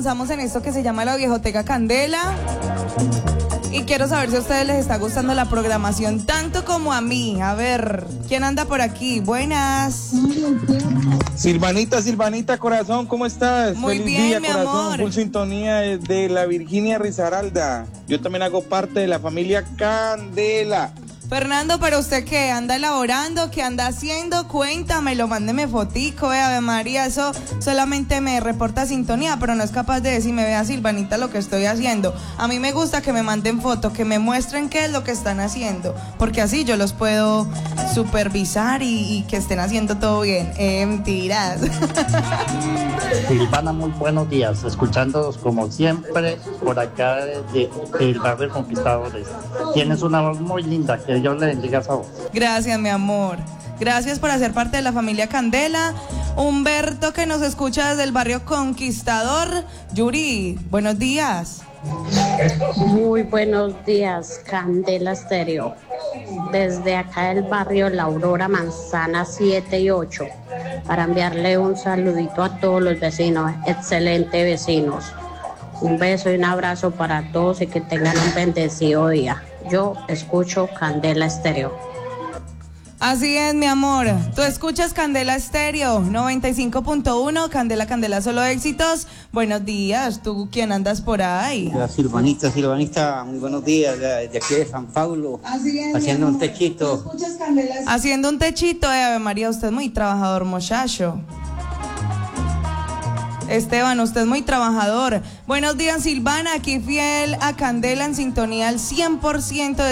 avanzamos en esto que se llama la Viejoteca Candela. Y quiero saber si a ustedes les está gustando la programación tanto como a mí. A ver, ¿quién anda por aquí? Buenas. Silvanita, corazón, ¿cómo estás? Muy Feliz bien, día, mi corazón. amor. Full sintonía de la Virginia Risaralda. Yo también hago parte de la familia Candela. Fernando, ¿pero usted qué? ¿Anda elaborando? ¿Qué anda haciendo? Cuéntamelo, mándeme fotico, Ave María, eso solamente me reporta sintonía, pero no es capaz de decirme, vea Silvanita lo que estoy haciendo. A mí me gusta que me manden fotos, que me muestren qué es lo que están haciendo, porque así yo los puedo supervisar y que estén haciendo todo bien. Mentiras. Silvana, muy buenos días, escuchándolos como siempre por acá del barrio Conquistadores. Tienes una voz muy linda, que Dios le bendiga a vos. Gracias, mi amor. Gracias por hacer parte de la familia Candela. Humberto, que nos escucha desde el barrio Conquistador. Yuri, buenos días. Muy buenos días, Candela Estéreo. Desde acá del barrio La Aurora, Manzana 7 y 8, para enviarle un saludito a todos los vecinos, excelentes vecinos. Un beso y un abrazo para todos y que tengan un bendecido día. Yo escucho Candela Estéreo. Así es, mi amor. Tú escuchas Candela Estéreo 95.1, Candela, solo éxitos. Buenos días. ¿Tú quién andas por ahí? La Silvanita, muy buenos días, de aquí de San Pablo, haciendo un techito. Haciendo un techito, Ave María, usted es muy trabajador, muchacho. Esteban, usted es muy trabajador. Buenos días, Silvana, aquí fiel a Candela en sintonía al 100% de